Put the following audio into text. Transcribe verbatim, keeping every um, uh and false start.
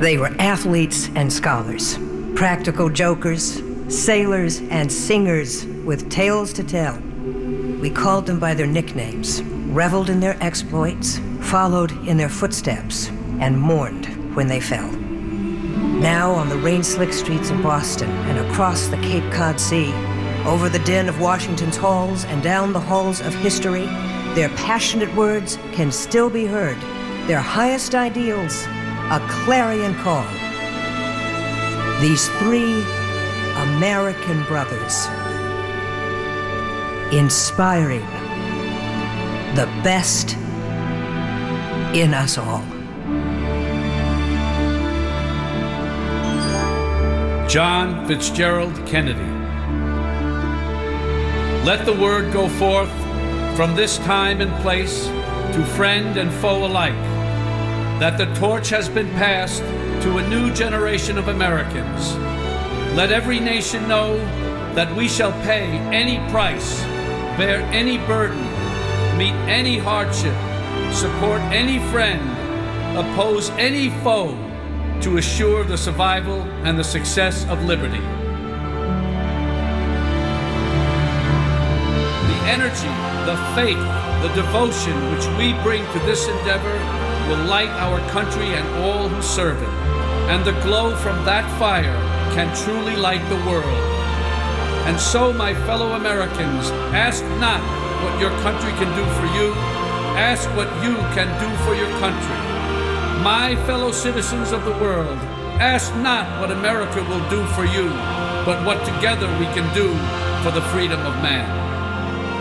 They were athletes and scholars, practical jokers, sailors and singers with tales to tell. We called them by their nicknames, reveled in their exploits, followed in their footsteps, and mourned when they fell. Now on the rain-slick streets of Boston and across the Cape Cod Sea, over the din of Washington's halls and down the halls of history, their passionate words can still be heard, their highest ideals, a clarion call. These three American brothers, inspiring the best in us all. John Fitzgerald Kennedy. Let the word go forth from this time and place to friend and foe alike, that the torch has been passed to a new generation of Americans. Let every nation know that we shall pay any price, bear any burden, meet any hardship, support any friend, oppose any foe, to assure the survival and the success of liberty. The energy, the faith, the devotion which we bring to this endeavor will light our country and all who serve it, and the glow from that fire can truly light the world. And so, my fellow Americans, ask not what your country can do for you, ask what you can do for your country. My fellow citizens of the world, ask not what America will do for you, but what together we can do for the freedom of man.